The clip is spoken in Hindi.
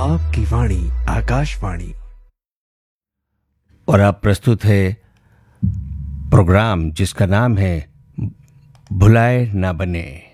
आपकी वाणी आकाशवाणी। और अब प्रस्तुत है प्रोग्राम जिसका नाम है भुलाए ना बने।